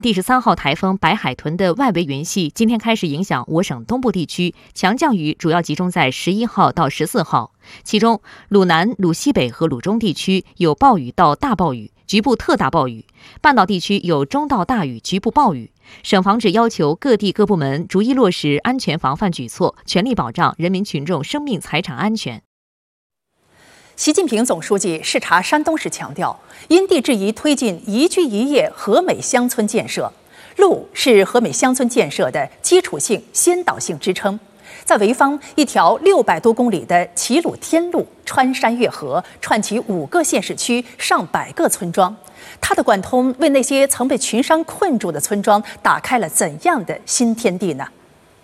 第13号台风白海豚的外围云系今天开始影响我省东部地区，强降雨主要集中在11号到14号。其中，鲁南、鲁西北和鲁中地区有暴雨到大暴雨，局部特大暴雨；半岛地区有中到大雨，局部暴雨。省防治要求各地各部门逐一落实安全防范举措，全力保障人民群众生命财产安全。 习近平总书记视察山东时强调，因地制宜推进宜居宜业和美乡村建设。路是和美乡村建设的基础性、先导性支撑。在潍坊，一条600多公里的齐鲁天路穿山越河，串起5个县市区、上百个村庄。它的贯通，为那些曾被群山困住的村庄打开了怎样的新天地呢？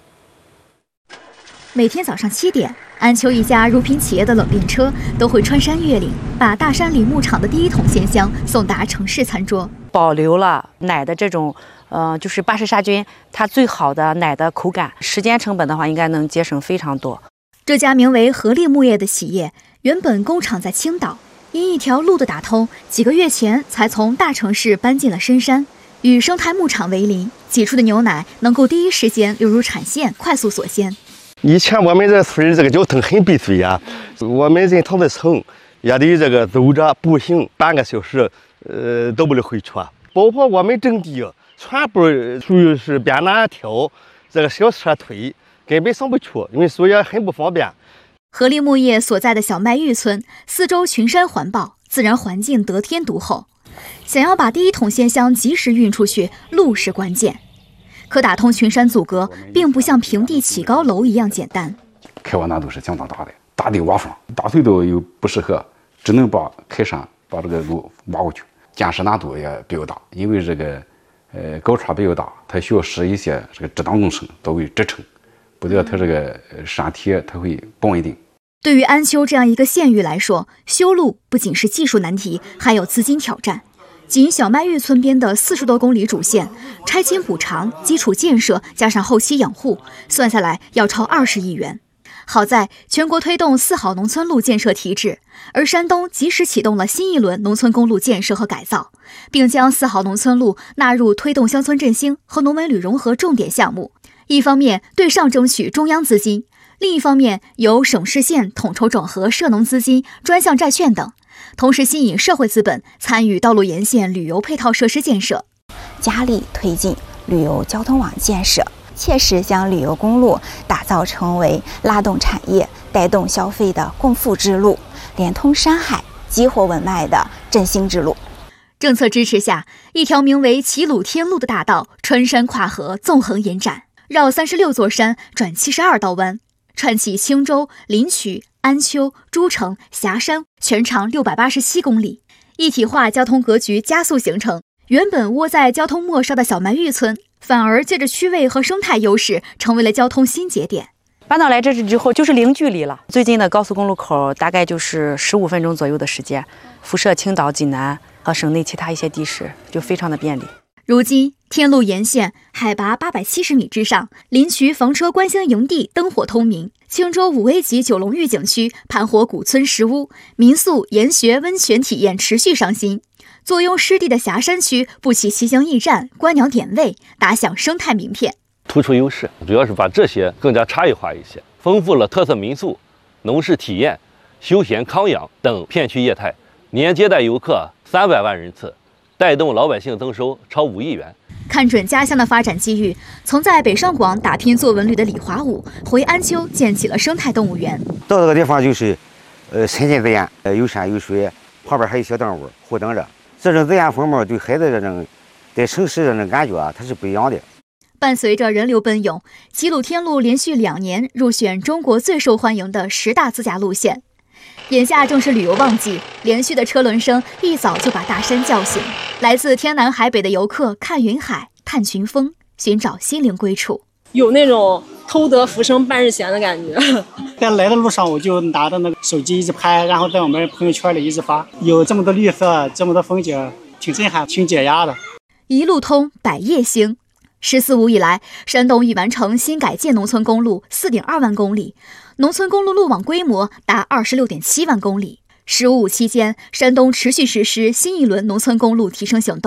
每天早上7点，安丘一家乳品企业的冷链车都会穿山越岭，把大山里牧场的第1桶鲜香送达城市餐桌。 保留了奶的这种就是巴氏杀菌它最好的奶的口感，时间成本的话应该能节省非常多。 这家名为合力牧业的企业，原本工厂在青岛，因一条路的打通，几个月前才从大城市搬进了深山，与生态牧场为邻，挤出的牛奶能够第一时间流入产线，快速锁鲜。 以前我们这村这个交通很闭塞呀，我们人头的城也得这个走着步行半个小时，都不能回去。包括我们整地全部属于是边南挑，这个小车推，根本上不去，因为所以很不方便。 合力牧业所在的小麦峪村，四周群山环抱，自然环境得天独厚。想要把第1桶鲜香及时运出去，路是关键。可打通群山阻隔，并不像平地起高楼一样简单。 开挖难度是相当大的，大地挖缝，大隧道又不适合，只能开山把这个路挖过去，建设难度也比较大，因为这个高差比较大，它需要使一些这个支挡工程作为支撑，不料它这个山体它会不稳定。 对于安丘这样一个县域来说，修路不仅是技术难题，还有资金挑战。仅小麦峪村边的40多公里主线，拆迁补偿、基础建设加上后期养护，算下来要超20亿元。好在全国推动4号农村路建设提质，而山东及时启动了新一轮农村公路建设和改造，并将4号农村路纳入推动乡村振兴和农文旅融合重点项目。一方面对上争取中央资金，另一方面由省市县统筹整合涉农资金、专项债券等，同时吸引社会资本参与道路沿线旅游配套设施建设， 加力推进旅游交通网建设，切实将旅游公路打造成为拉动产业、带动消费的共富之路，连通山海、激活文脉的振兴之路。 政策支持下，一条名为齐鲁天路的大道穿山跨河，纵横延展，绕36座山，转72道弯，串起青州、临朐、安丘、诸城、峡山，全长687公里，一体化交通格局加速形成。原本窝在交通末梢的小麦峪村，反而借着区位和生态优势，成为了交通新节点。 搬到来这之后，就是零距离了。最近的高速公路口大概就是15分钟左右的时间，辐射青岛、济南和省内其他一些地市，就非常的便利。 如今，天路沿线海拔870米之上，临朐房车观星营地灯火通明，青州5 A 级九龙峪景区盘活古村石屋，民宿、研学、温泉体验持续上新。坐拥湿地的峡山区布起骑行驿站、观鸟点位，打响生态名片。 突出优势主要是把这些更加差异化一些，丰富了特色民宿、农事体验、休闲康养等片区业态，年接待游客300万人次，带动老百姓增收超5亿元。 看准家乡的发展机遇，从在北上广打拼做文旅的李华武回安丘建起了生态动物园。 到这个地方就是亲近自然，有山有水，旁边还有小动物互动着，这种自然风貌对孩子这种在城市这种感觉它是不一样的。 伴随着人流奔涌，齐鲁天路连续2年入选中国最受欢迎的10大自驾路线。眼下正是旅游旺季，连续的车轮声一早就把大山叫醒。来自天南海北的游客看云海、探群峰，寻找心灵归处， 有那种偷得浮生半日闲的感觉。 在来的路上，我就拿着那个手机一直拍，然后在我们朋友圈里一直发。有这么多绿色，这么多风景，挺震撼，挺解压的。 一路通，百业兴。“十四五”以来，山东已完成新改建农村公路4.2万公里，农村公路路网规模达26.7万公里。“15五”期间，山东持续实施新一轮农村公路提升行动，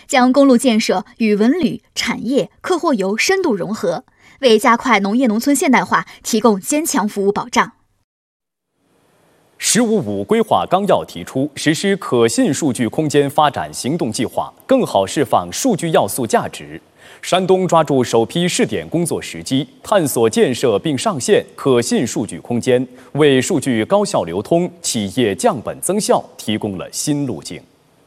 将公路建设与文旅、产业、客货游深度融合，为加快农业农村现代化提供坚强服务保障。 “15+5”规划纲要提出，实施可信数据空间发展行动计划，更好释放数据要素价值。山东抓住首批试点工作时机，探索建设并上线可信数据空间，为数据高效流通、企业降本增效提供了新路径。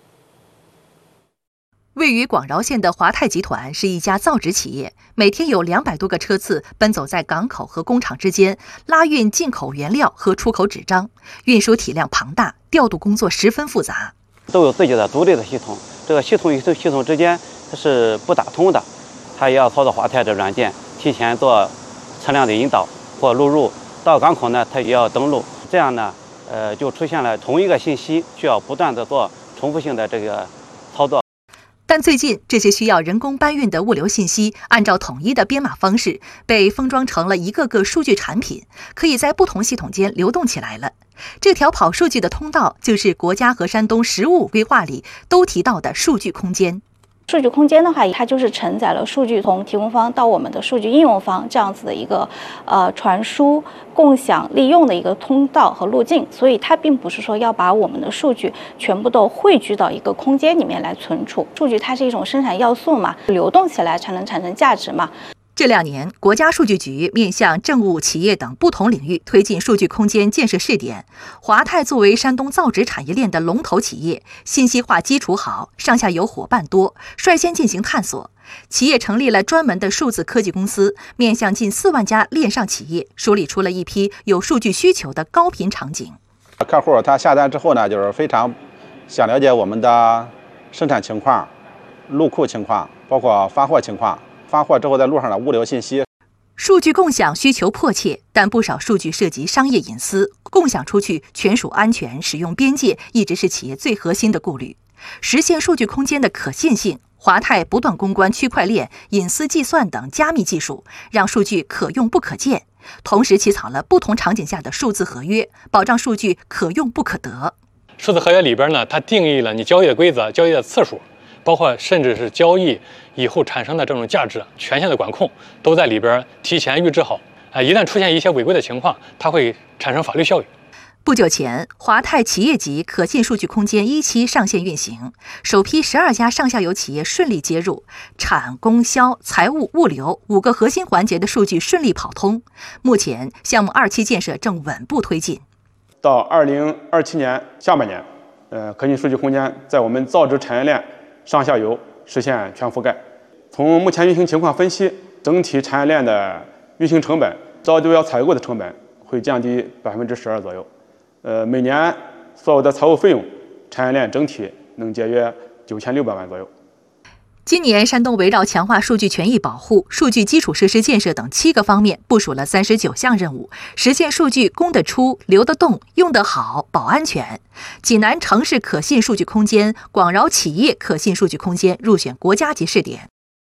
位于广饶县的华泰集团是一家造纸企业，每天有200多个车次奔走在港口和工厂之间，拉运进口原料和出口纸张，运输体量庞大，调度工作十分复杂。 都有自己的独立的系统，这个系统与系统之间它是不打通的，它也要操作华泰的软件，提前做车辆的引导或录入，到港口呢它也要登录，这样呢，就出现了同一个信息需要不断的做重复性的这个操作。 但最近，这些需要人工搬运的物流信息，按照统一的编码方式，被封装成了一个个数据产品，可以在不同系统间流动起来了。这条跑数据的通道，就是国家和山东“15+5”规划里都提到的数据空间。 数据空间的话，它就是承载了数据从提供方到我们的数据应用方这样子的一个传输、共享、利用的一个通道和路径，所以它并不是说要把我们的数据全部都汇聚到一个空间里面来存储。数据它是一种生产要素嘛，流动起来才能产生价值嘛。 这2年，国家数据局面向政务、企业等不同领域推进数据空间建设试点。华泰作为山东造纸产业链的龙头企业，信息化基础好，上下游伙伴多，率先进行探索。企业成立了专门的数字科技公司，面向近4万家链上企业，梳理出了一批有数据需求的高频场景。 客户他下单之后呢，就是非常想了解我们的生产情况、入库情况，包括发货情况。发货之后在路上的物流信息， 数据共享需求迫切，但不少数据涉及商业隐私，共享出去权属安全使用边界一直是企业最核心的顾虑。实现数据空间的可信性，华泰不断攻关区块链、隐私计算等加密技术，让数据可用不可见，同时起草了不同场景下的数字合约，保障数据可用不可得。 数字合约里边呢，它定义了你交易的规则、交易的次数，包括甚至是交易以后产生的这种价值、权限的管控，都在里边提前预置好。一旦出现一些违规的情况，它会产生法律效益。 不久前，华泰企业级可信数据空间1期上线运行，首批12家上下游企业顺利接入，产、供、销、财务、物流5个核心环节的数据顺利跑通。目前，项目2期建设正稳步推进。 到2027年下半年，可信数据空间在我们造纸产业链上下游实现全覆盖。从目前运行情况分析，整体产业链的运行成本，早就要采购的成本会降低12%左右。每年所有的财务费用，产业链整体能节约9600万左右。 今年，山东围绕强化数据权益保护、数据基础设施建设等7个方面部署了39项任务，实现数据供得出、流得动、用得好、保安全。济南城市可信数据空间、广饶企业可信数据空间入选国家级试点。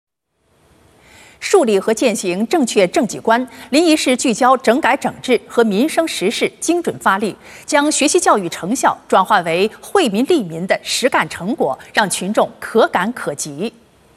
树立和践行正确政绩观，临沂市聚焦整改整治和民生实事精准发力，将学习教育成效转化为惠民利民的实干成果，让群众可感可及。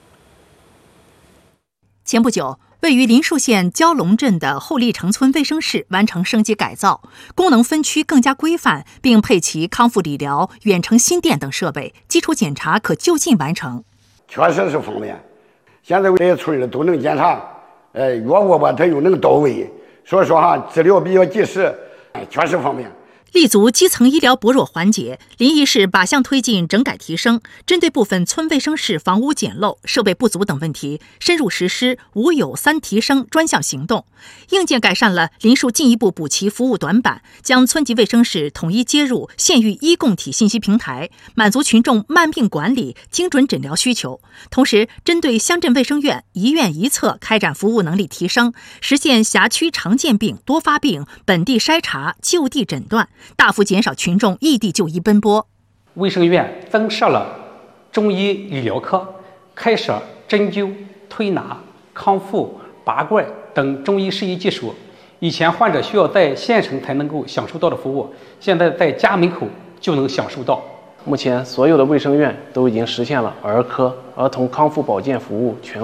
前不久，位于林树县蛟龙镇的后历城村卫生室完成升级改造，功能分区更加规范，并配齐康复理疗、远程心电等设备，基础检查可就近完成。 确实是方便。现在这些村儿都能检查，药物吧，它又能到位，所以说治疗比较及时，确实方便。 立足基层医疗薄弱环节，临沂市靶向推进整改提升，针对部分村卫生室房屋简陋、设备不足等问题，深入实施无有3提升专项行动。硬件改善了林树进一步补齐服务短板，将村级卫生室统一接入县域医共体信息平台，满足群众慢病管理、精准诊疗需求。同时，针对乡镇卫生院一院一策开展服务能力提升，实现辖区常见病、多发病本地筛查、就地诊断，大幅减少群众异地就医奔波。 卫生院增设了中医理疗科，开设针灸、推拿、康复、拔罐等中医适宜技术。以前患者需要在县城才能够享受到的服务，现在在家门口就能享受到。 目前所有的卫生院都已经实现了儿科、儿童康复保健服务全